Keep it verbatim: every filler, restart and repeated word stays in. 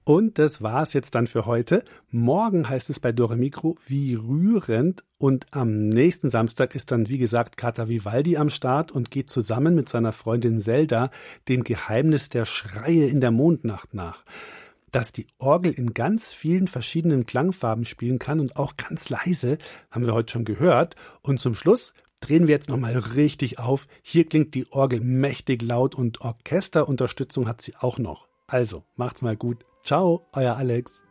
Und das war's jetzt dann für heute. Morgen heißt es bei Dore Mikro wie rührend. Und am nächsten Samstag ist dann, wie gesagt, Kater Vivaldi am Start und geht zusammen mit seiner Freundin Zelda dem Geheimnis der Schreie in der Mondnacht nach. Dass die Orgel in ganz vielen verschiedenen Klangfarben spielen kann und auch ganz leise, haben wir heute schon gehört. Und zum Schluss drehen wir jetzt nochmal richtig auf. Hier klingt die Orgel mächtig laut und Orchesterunterstützung hat sie auch noch. Also, macht's mal gut. Ciao, euer Alex.